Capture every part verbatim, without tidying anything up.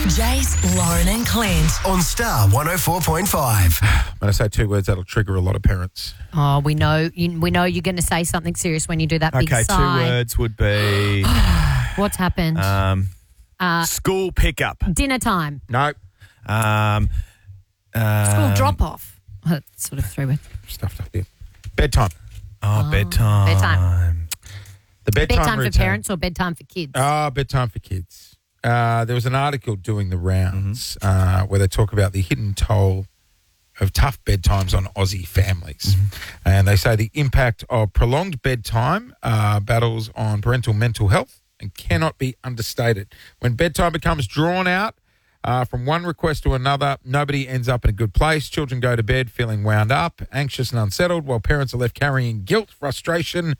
Jace, Lauren and Clint. On Star one oh four point five. I'm going to say two words that'll trigger a lot of parents. Oh, we know you, we know you're going to say something serious when you do that big Okay, sigh. two words would be What's happened? um, Uh, school pickup. Dinner time. No, Um, uh, School drop off. That's sort of three words. stuffed up there. Bedtime. Oh, bedtime. bedtime. The bedtime, Bedtime for routine. parents or bedtime for kids? Ah, bedtime for kids. Uh, there was an article doing the rounds uh, where they talk about the hidden toll of tough bedtimes on Aussie families. And they say the impact of prolonged bedtime uh, battles on parental mental health and cannot be understated. When bedtime becomes drawn out uh, from one request to another, nobody ends up in a good place. Children go to bed feeling wound up, anxious and unsettled, while parents are left carrying guilt, frustration,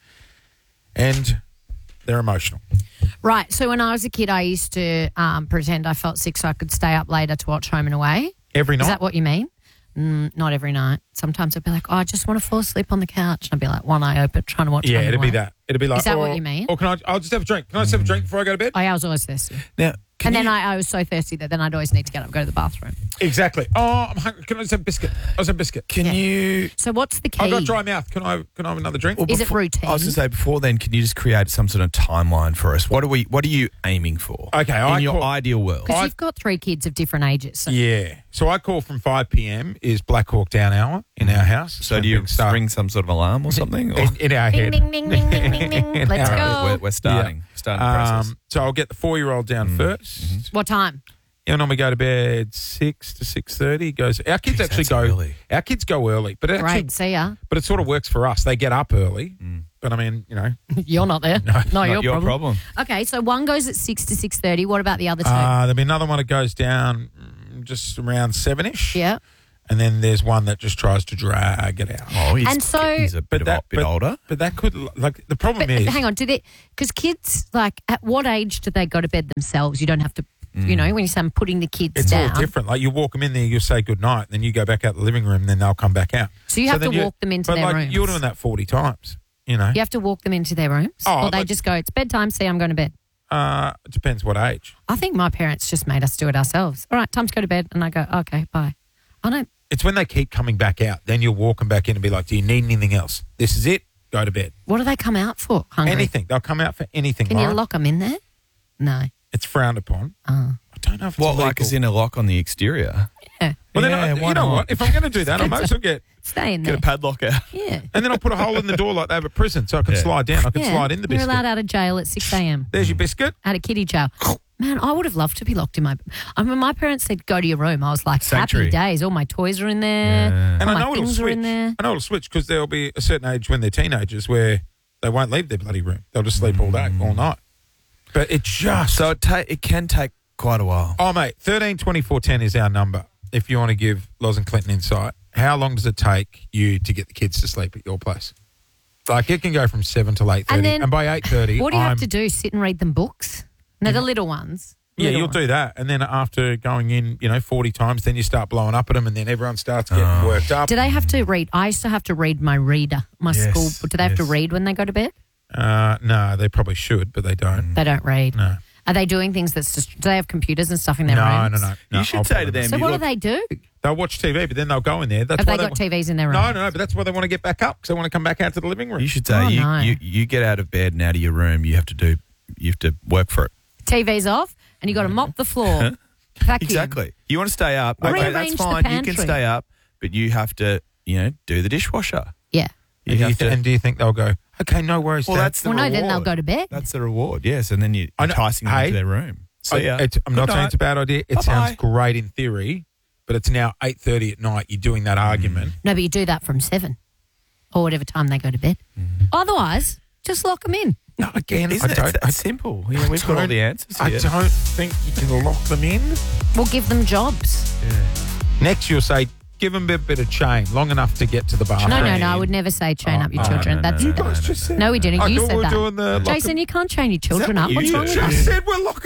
and they're emotional. Right. So when I was a kid, I used to um, pretend I felt sick so I could stay up later to watch Home and Away. Every night? Is that what you mean? Mm, not every night. Sometimes I'd be like, oh, I just want to fall asleep on the couch. And I'd be like, one eye open, trying to watch Yeah, Home and it'd be Away. that. It'd be like, Is that or, what you mean? Or can I? I'll just have a drink. Can I just have a drink before I go to bed? Oh, yeah, I was always thirsty. Now, can And then you- I, I was so thirsty that then I'd always need to get up and go to the bathroom. Exactly. Oh, I'm hungry. Can I just have a biscuit? I'll just have a biscuit. Can Yeah. you? So what's the key? I've got dry mouth. Can I? Can I have another drink? Well, Is it before- routine? I was going to say before then, can you just create some sort of timeline for us? What are we? What are you aiming for? Okay, in I your call- ideal world. Because I- you've got three kids of different ages. So Yeah. So I call from five p.m. is Black Hawk Down hour in our house. So When do you things start ring some sort of alarm or something? Or? in, in our Ding, head? ding, ding, ding, ding, ding, ding. In Let's our- go. We're, we're starting. Starting the process. Um, so I'll get the four-year-old down first. What time? And when we go to bed six to six thirty, goes. Our kids Jeez, actually that's go. early. Our kids go early, but it actually, Great. See ya. but it sort of works for us. They get up early, Mm. but I mean, you know, You're not there. No, Not your, your problem. problem. Okay, so one goes at six to six thirty. What about the other two? uh, there'll be another one that goes down mm, just around seven-ish. yeah. And then there's one that just tries to drag it out. Oh, he's, And so- he's a bit, of, that- bit older. But that could, like, the problem But is. hang on, do they? Because kids, like, at what age do they go to bed themselves? You don't have to, you know, when you say I'm putting the kids It's down. all different. Like, you walk them in there, you say good night, then you go back out the living room, then they'll come back out. So you have then to walk them into but their like, rooms. You're doing that forty times, you know. You have to walk them into their rooms, Oh, or they like- just go, it's bedtime. See, I'm going to bed. Uh, it depends what age. I think my parents just made us do it ourselves. All right, time to go to bed, and I go, okay, bye. I don't. It's when they keep coming back out, then you'll walk them back in and be like, do you need anything else? This is it. Go to bed. What do they come out for? Hungry? Anything. They'll come out for anything, Can you Lauren. lock them in there? No. It's frowned upon. Oh. I don't know if it's What, illegal. like is in a lock on the exterior? Yeah. Well, then, Yeah, I, why you know not? what? If I'm going to do that, I might as well get... Stay in Get there. a padlock out. Yeah. And then I'll put a hole in the door like they have at prison so I can Yeah. slide down. I can yeah. slide in the We're biscuit. allowed out of jail at six a.m. There's your biscuit. Out of kiddie jail. Man, I would have loved to be locked in my... I mean, my parents said, go to your room. I was like, Sanctuary. happy days. All my toys are in there. Yeah. And All I my know it'll things are switch. in there. I know it'll switch because there'll be a certain age when they're teenagers where they won't leave their bloody room. They'll just sleep all day, all night. But it just... So it, ta- it can take quite a while. Oh, mate, thirteen twenty-four ten is our number if you want to give Loz and Clinton insight. How long does it take you to get the kids to sleep at your place? Like, it can go from seven till eight thirty. And And, then by eight thirty, What do you I'm, have to do? Sit and read them books? No, the little ones. Yeah, Little you'll ones. do that. And then after going in, you know, forty times, then you start blowing up at them and then everyone starts getting Oh. worked up. Do they have to read? I used to have to read my reader, my Yes, school. Do they have to yes. read when they go to bed? Uh, no, they probably should, but they don't. They don't read. No. Are they doing things that's just, do they have computers and stuff in their No, rooms? no, no, no. You should I'll say put to them, So you what look- do they do? They'll watch T V, but then they'll go in there. That's Have why they got wa- T Vs in their room? No, no, no, but that's why they want to get back up because they want to come back out to the living room. You should say Oh, you, no. you you get out of bed and out of your room. You have to do. You have to work for it. T V's off, and you got to mop the floor. Vacuum. Exactly. You want to stay up? Or Okay, rearrange that's the fine. You can pantry. stay up, but you have to, you know, do the dishwasher. Yeah. You and, do you have th- to. and do you think they'll go, okay, no worries, Well, Dad. that's the Well, no, reward. then they'll go to bed. That's the reward. Yes, and then you I know- enticing them hey, into their room. So I- yeah, it's- I'm not Good saying night. it's a bad idea. It Bye-bye. sounds great in theory, but it's now eight thirty at night. You're doing that argument. No, but you do that from seven or whatever time they go to bed. Otherwise, just lock them in. No, again, Isn't I it? don't. It's that I, simple. Yeah, I we've got all don't- the answers I here. don't think you can lock them in. We'll give them jobs. Next, you'll say, give them a bit of chain, long enough to get to the bathroom. No, no, no. I would never say chain Oh, up your no, children. no, no, That's no, You no, guys no, just no. said. no, we didn't. I You thought said we were that. doing the lock Jason, them- you can't chain your children what up. you What's do? wrong with You you? just said we're locking